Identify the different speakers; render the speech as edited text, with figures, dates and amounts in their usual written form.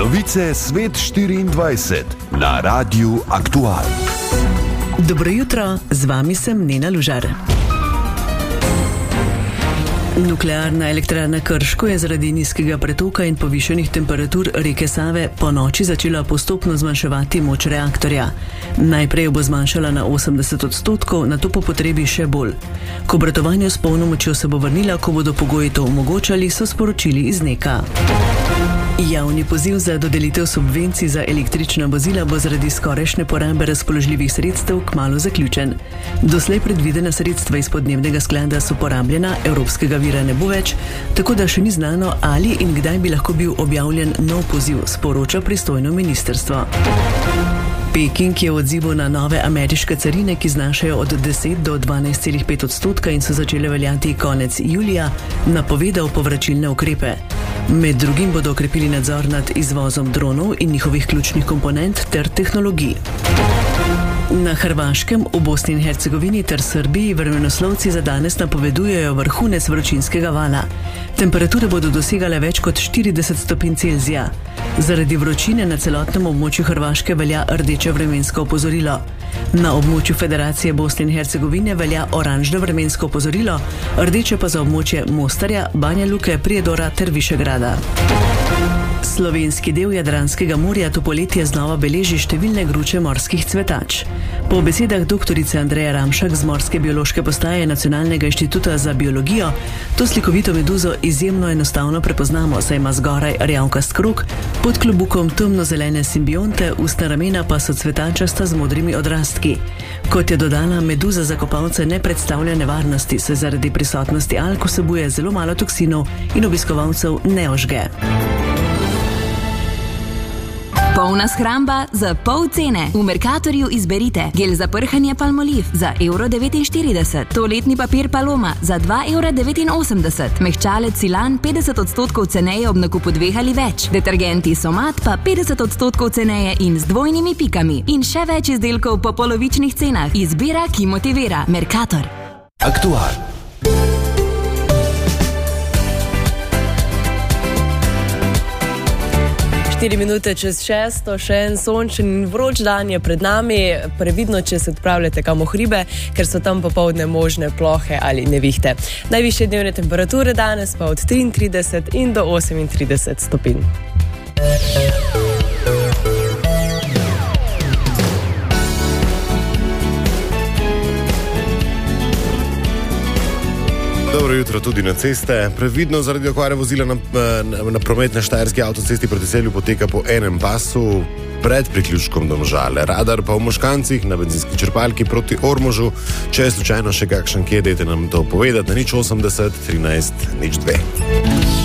Speaker 1: Novice Svet 24 na Radiu Aktual.
Speaker 2: Dobro jutro, z vami sem Nena Lužar. Nuklearna elektrarna Krško je zaradi nizkega pretoka in povišenih temperatur reke Save po noči začela postopno zmanjševati moč reaktorja. Najprej jo bo zmanjšala na 80%, nato po potrebi še bolj. K obratovanju s polno močjo se bo vrnila, ko bodo pogoji to omogočali, so sporočili iz NEK-a. Javni poziv za dodelitev subvencij za električna vozila bo zaradi skorajšnje porabe razpoložljivih sredstev kmalu zaključen. Doslej predvidena sredstva iz podnebnega sklada so porabljena, evropskega vira ne bo več, tako da še ni znano, ali in kdaj bi lahko bil objavljen nov poziv, sporoča pristojno ministrstvo. Peking je v odzivu na nove ameriške carine, ki znašajo od 10 do 12,5% in so začele veljati konec julija, napovedal povračilne ukrepe. Med drugim bodo okrepili nadzor nad izvozom dronov in njihovih ključnih komponent ter tehnologij. Na Hrvaškem, v Bosni in Hercegovini ter Srbiji vremenoslovci za danes napovedujejo vrhunec vročinskega vala. Temperature bodo dosegale več kot 40 stopinj Celzija. Zaradi vročine na celotnem območju Hrvaške velja rdeče vremensko opozorilo. Na območju Federacije Bosne in Hercegovine velja oranžno vremensko opozorilo, rdeče pa za območje Mostarja, Banja Luke, Prijedora ter Višegrada. Slovenski del Jadranskega morja to poletje znova beleži številne gruče morskih cvetač. Po besedah doktorice Andreje Ramšak z Morske biološke postaje Nacionalnega inštituta za biologijo, to slikovito meduzo izjemno enostavno prepoznamo, saj ima zgoraj rjavkast krog, pod klobukom temno-zelene simbionte, ustna ramena pa so cvetačasta z modrimi odrastki. Kot je dodala, meduza za kopalce ne predstavlja nevarnosti, saj zaradi prisotnosti alg vsebuje zelo malo toksinov in obiskovalcev ne ožge.
Speaker 3: Polna shramba za pol cene. V Mercatorju izberite gel za prhanje Palmolive za €1,49, toaletni papir Paloma za €2,89, mehčalec Silan 50% ceneje ob nakupu 2 ali več, detergenti Somat pa 50% ceneje in z dvojnimi pikami. In še več izdelkov po polovičnih cenah. Izbira, ki motivira. Mercator.
Speaker 1: Aktual.
Speaker 4: 4 minute čez 6, še en sončen in vroč dan je pred nami. Previdno, če se odpravljate kam v hribe, ker so tam popoldne možne plohe ali nevihte. Najvišje dnevne temperature danes pa od 33 in do 38 stopinj.
Speaker 5: Dobro jutro tudi na ceste. Previdno zaradi okvare vozila na prometni štajerski avtocesti proti Celju poteka po enem pasu pred priključkom Domžale. Radar pa v Moškancih na benzinski črpalki proti Ormožu. Če je slučajno še kakšen kje, dajte nam to povedati na 080 13 02.